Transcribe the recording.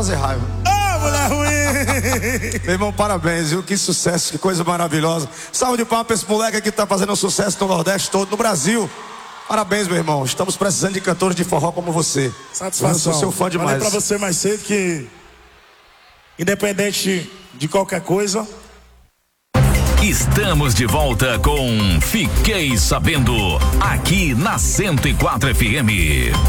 fazer raiva. Ô, mulher ruim! Meu irmão, parabéns, viu? Que sucesso, que coisa maravilhosa. Salve de palmas pra esse moleque que tá fazendo um sucesso no Nordeste todo, no Brasil. Parabéns, meu irmão. Estamos precisando de cantores de forró como você. Satisfação. Eu sou seu fã demais. Falei pra você mais cedo que, independente de qualquer coisa... Estamos de volta com Fiquei Sabendo, aqui na 104 FM.